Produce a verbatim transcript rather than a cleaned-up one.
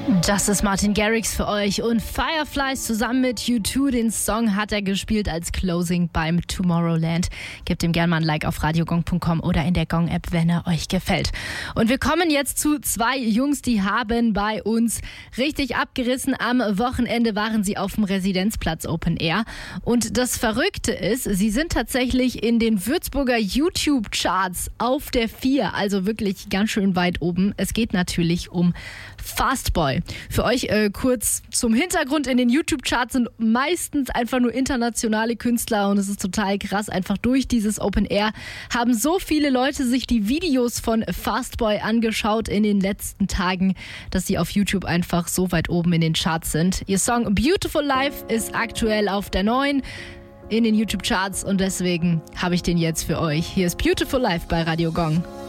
Das ist Martin Garrix für euch und Fireflies zusammen mit U zwei. Den Song hat er gespielt als Closing beim Tomorrowland. Gebt ihm gerne mal ein Like auf radiogong punkt com oder in der Gong-App, wenn er euch gefällt. Und wir kommen jetzt zu zwei Jungs, die haben bei uns richtig abgerissen. Am Wochenende waren sie auf dem Residenzplatz Open Air. Und das Verrückte ist, sie sind tatsächlich in den Würzburger YouTube-Charts auf der vier, also wirklich ganz schön weit oben. Es geht natürlich um Fastboy. Für euch äh, kurz zum Hintergrund: In den YouTube-Charts sind meistens einfach nur internationale Künstler und es ist total krass. Einfach durch dieses Open Air haben so viele Leute sich die Videos von Fastboy angeschaut in den letzten Tagen, dass sie auf YouTube einfach so weit oben in den Charts sind. Ihr Song Beautiful Life ist aktuell auf der neun in den YouTube-Charts und deswegen habe ich den jetzt für euch. Hier ist Beautiful Life bei Radio Gong.